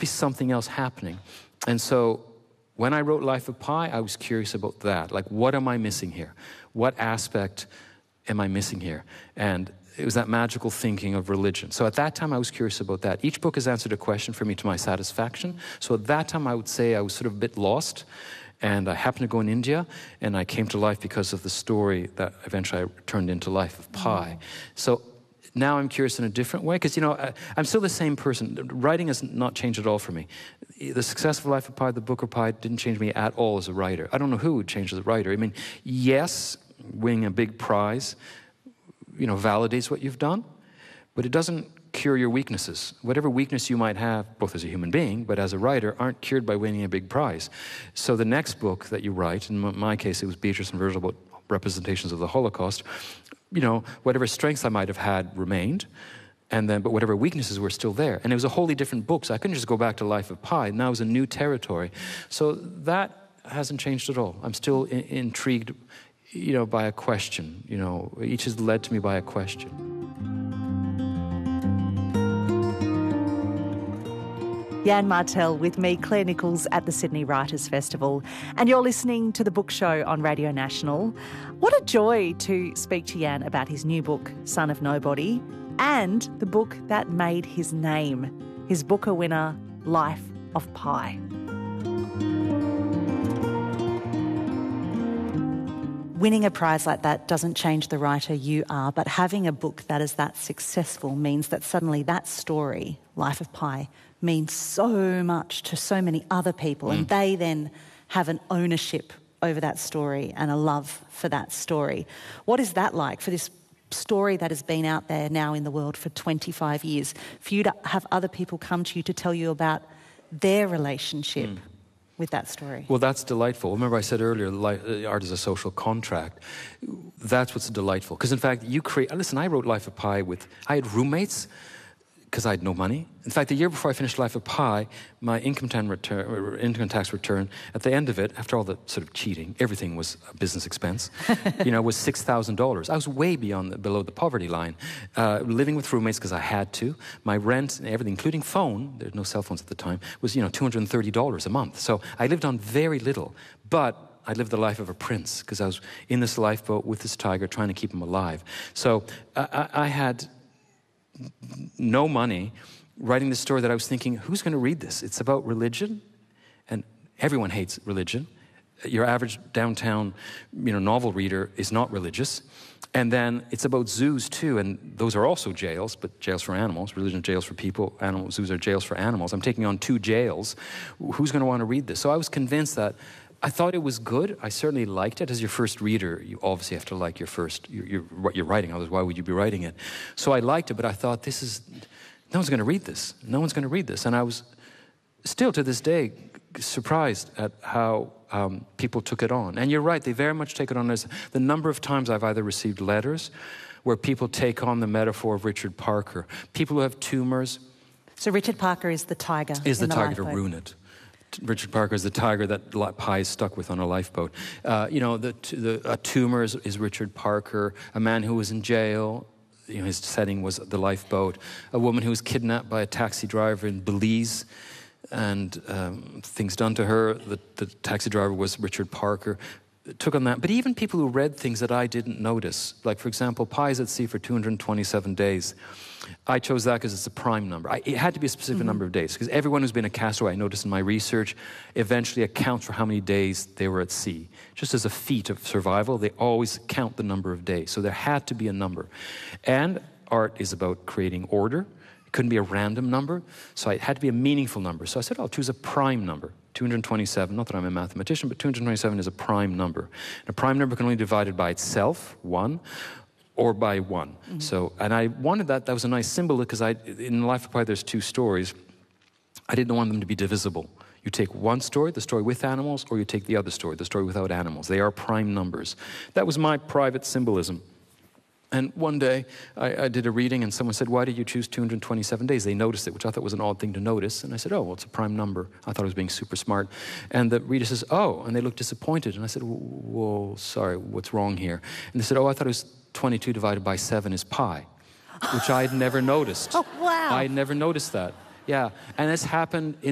be something else happening. And so when I wrote Life of Pi, I was curious about that. Like, what am I missing here? What aspect am I missing here? And it was that magical thinking of religion. So at that time, I was curious about that. Each book has answered a question for me to my satisfaction. So at that time, I would say I was sort of a bit lost. And I happened to go in India, and I came to life because of the story that eventually I turned into Life of Pi. So now I'm curious in a different way, because, I'm still the same person. Writing has not changed at all for me. The success of Life of Pi, the Book of Pi, didn't change me at all as a writer. I don't know who would change as a writer. I mean, yes, winning a big prize, validates what you've done, but it doesn't cure your weaknesses. Whatever weakness you might have, both as a human being, but as a writer, aren't cured by winning a big prize. So the next book that you write, in my case, it was Beatrice and Virgil about representations of the Holocaust, whatever strengths I might have had remained, but whatever weaknesses were still there. And it was a wholly different book, so I couldn't just go back to Life of Pi. Now it was a new territory. So that hasn't changed at all. I'm still intrigued, by a question. Each has led to me by a question. Yann Martel with me, Claire Nichols, at the Sydney Writers' Festival. And you're listening to The Book Show on Radio National. What a joy to speak to Yann about his new book, Son of Nobody, and the book that made his name, his Booker winner, Life of Pi. Winning a prize like that doesn't change the writer you are, but having a book that is that successful means that suddenly that story, Life of Pi, means so much to so many other people, and they then have an ownership over that story and a love for that story. What is that like for this story that has been out there now in the world for 25 years, for you to have other people come to you to tell you about their relationship with that story? Well, that's delightful. Remember I said earlier, art is a social contract. That's what's delightful. Because in fact, I wrote Life of Pi I had roommates, because I had no money. In fact, the year before I finished Life of Pi, my income tax return, at the end of it, after all the sort of cheating, everything was a business expense, was $6,000. I was way below the poverty line, living with roommates because I had to. My rent and everything, including phone, there's no cell phones at the time, was, $230 a month. So I lived on very little, but I lived the life of a prince because I was in this lifeboat with this tiger trying to keep him alive. So I had no money, writing this story that I was thinking, who's going to read this? It's about religion, and everyone hates religion. Your average downtown, novel reader is not religious. And then it's about zoos too, and those are also jails, but jails for animals. Religion jails for people, zoos are jails for animals. I'm taking on 2 jails. Who's going to want to read this? So I was convinced that I thought it was good. I certainly liked it. As your first reader, you obviously have to like what you're writing, otherwise why would you be writing it? So I liked it, but I thought no one's going to read this. No one's going to read this. And I was still to this day surprised at how people took it on. And you're right, they very much take it on as the number of times I've either received letters where people take on the metaphor of Richard Parker. People who have tumors. So Richard Parker is the tiger. Is the tiger to ruin it. Richard Parker is the tiger that Pi is stuck with on a lifeboat. A tumor is Richard Parker. A man who was in jail, his setting was the lifeboat. A woman who was kidnapped by a taxi driver in Belize, and things done to her. The taxi driver was Richard Parker. Took on that. But even people who read things that I didn't notice, like, for example, Pi is at sea for 227 days. I chose that because it's a prime number. It had to be a specific number of days, because everyone who's been a castaway, I noticed in my research, eventually accounts for how many days they were at sea. Just as a feat of survival, they always count the number of days. So there had to be a number. And art is about creating order. It couldn't be a random number, so it had to be a meaningful number. So I said, I'll choose a prime number. 227, not that I'm a mathematician, but 227 is a prime number. And a prime number can only be divided by itself, 1, or by 1. So, and I wanted that was a nice symbol, because in Life of Pi there's 2 stories. I didn't want them to be divisible. You take one story, the story with animals, or you take the other story, the story without animals. They are prime numbers. That was my private symbolism. And one day, I did a reading, and someone said, why did you choose 227 days? They noticed it, which I thought was an odd thing to notice. And I said, oh, well, it's a prime number. I thought I was being super smart. And the reader says, oh, and they looked disappointed. And I said, whoa, sorry, what's wrong here? And they said, oh, I thought it was 22 divided by 7 is pi, which I had never noticed. Oh, wow. I had never noticed that. Yeah, and it's happened